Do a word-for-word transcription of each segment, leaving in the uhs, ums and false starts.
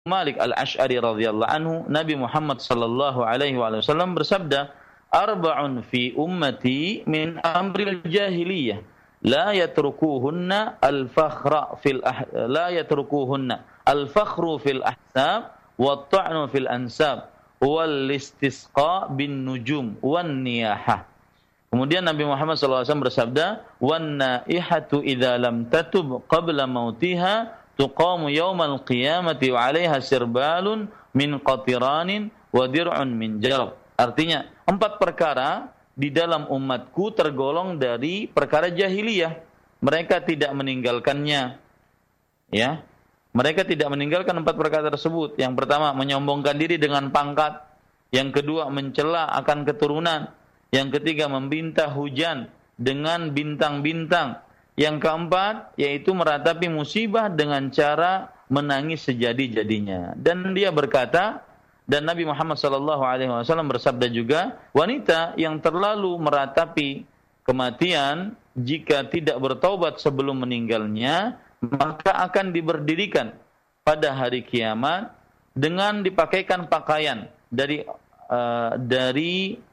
Malik Al-Asy'ari radhiyallahu anhu, Nabi Muhammad sallallahu alaihi wasallam bersabda, "Arba'un fi ummati min amril jahiliyah, la yatrukuhunna al-fakhra fil ah, la yatrukuhunna al-fakhru fil ahsab wa at-ta'nu fil ansab wal istisqa bin nujum wan niyahah." Kemudian Nabi Muhammad sallallahu alaihi wasallam bersabda, "Wan naihatu idza lam tatub qabla mautiha tuqamu yaumal qiyamati wa 'alaiha sirbalun min qatiranin wa dir'un min jalab." Artinya, empat perkara di dalam umatku tergolong dari perkara jahiliyah. Mereka tidak meninggalkannya. Ya. Mereka tidak meninggalkan empat perkara tersebut. Yang pertama, menyombongkan diri dengan pangkat. Yang kedua, mencela akan keturunan. Yang ketiga, meminta hujan dengan bintang-bintang. Yang keempat, yaitu meratapi musibah dengan cara menangis sejadi-jadinya. Dan dia berkata, dan Nabi Muhammad sallallahu alaihi wasallam bersabda juga, wanita yang terlalu meratapi kematian jika tidak bertaubat sebelum meninggalnya, maka akan diberdirikan pada hari kiamat dengan dipakaikan pakaian dari uh, dari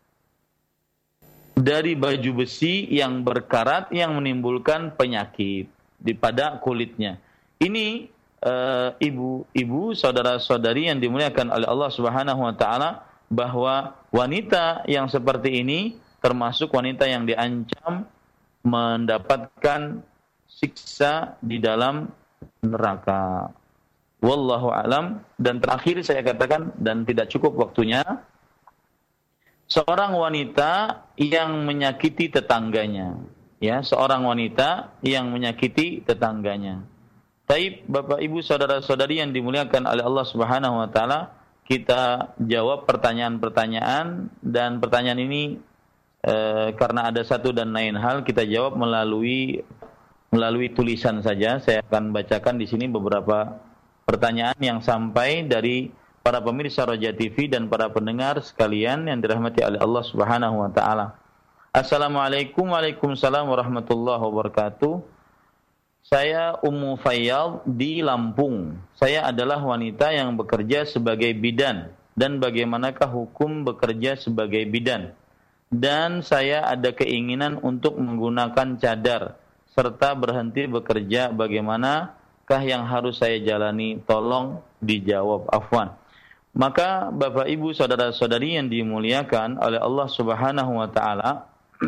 dari baju besi yang berkarat yang menimbulkan penyakit di pada kulitnya. Ini uh, ibu-ibu, saudara-saudari yang dimuliakan oleh Allah Subhanahu wa taala, bahwa wanita yang seperti ini termasuk wanita yang diancam mendapatkan siksa di dalam neraka. Wallahu alam. Dan terakhir saya katakan, dan tidak cukup waktunya, seorang wanita yang menyakiti tetangganya, ya, seorang wanita yang menyakiti tetangganya. Taib, Bapak Ibu, saudara-saudari yang dimuliakan oleh Allah Subhanahu wa taala, kita jawab pertanyaan-pertanyaan, dan pertanyaan ini e, karena ada satu dan lain hal, kita jawab melalui melalui tulisan saja. Saya akan bacakan di sini beberapa pertanyaan yang sampai dari para pemirsa Roja T V dan para pendengar sekalian yang dirahmati oleh Allah Subhanahu wa taala. Assalamualaikum Waalaikumsalam warahmatullahi wabarakatuh. Saya Ummu Fayyad di Lampung. Saya adalah wanita yang bekerja sebagai bidan, dan bagaimanakah hukum bekerja sebagai bidan? Dan saya ada keinginan untuk menggunakan cadar serta berhenti bekerja, bagaimanakah yang harus saya jalani? Tolong dijawab, afwan. Maka Bapak Ibu saudara-saudari yang dimuliakan oleh Allah Subhanahu wa taala,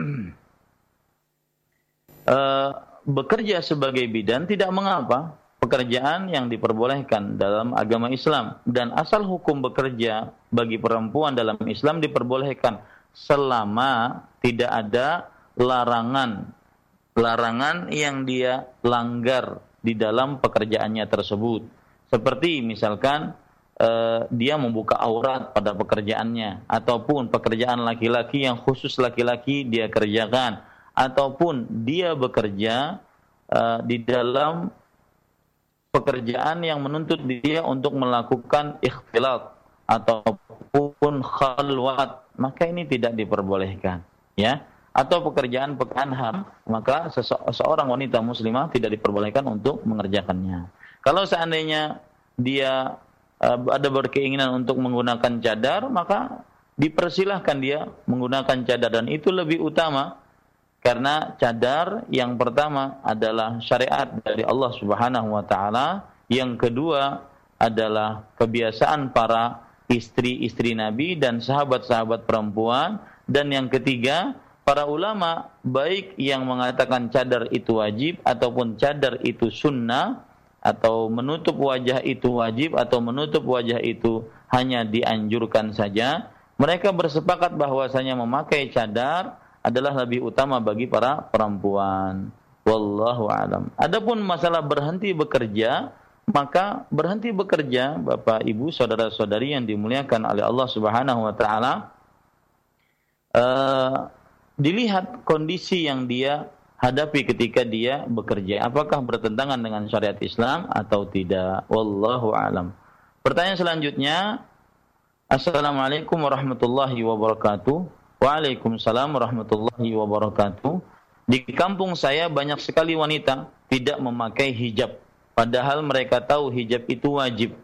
uh, bekerja sebagai bidan tidak mengapa, pekerjaan yang diperbolehkan dalam agama Islam, dan asal hukum bekerja bagi perempuan dalam Islam diperbolehkan selama tidak ada larangan larangan yang dia langgar di dalam pekerjaannya tersebut. Seperti misalkan Uh, dia membuka aurat pada pekerjaannya, ataupun pekerjaan laki-laki yang khusus laki-laki dia kerjakan, ataupun dia bekerja uh, di dalam pekerjaan yang menuntut dia untuk melakukan ikhtilat ataupun khalwat, maka ini tidak diperbolehkan, ya. Atau pekerjaan-pekerjaan haram, maka sese- seorang wanita muslimah tidak diperbolehkan untuk mengerjakannya. Kalau seandainya dia ada berkeinginan untuk menggunakan cadar, maka dipersilahkan dia menggunakan cadar, dan itu lebih utama karena cadar yang pertama adalah syariat dari Allah Subhanahu wa taala, yang kedua adalah kebiasaan para istri-istri Nabi dan sahabat-sahabat perempuan, dan yang ketiga para ulama baik yang mengatakan cadar itu wajib ataupun cadar itu sunnah, atau menutup wajah itu wajib atau menutup wajah itu hanya dianjurkan saja, mereka bersepakat bahwasanya memakai cadar adalah lebih utama bagi para perempuan. Wallahu a'lam. Adapun masalah berhenti bekerja, maka berhenti bekerja, Bapak Ibu saudara-saudari yang dimuliakan oleh Allah Subhanahu wa taala, uh, dilihat kondisi yang dia hadapi ketika dia bekerja, apakah bertentangan dengan syariat Islam atau tidak. Wallahu a'lam. Pertanyaan selanjutnya, Assalamualaikum warahmatullahi wabarakatuh. Waalaikumsalam warahmatullahi wabarakatuh. Di kampung saya banyak sekali wanita tidak memakai hijab, padahal mereka tahu hijab itu wajib.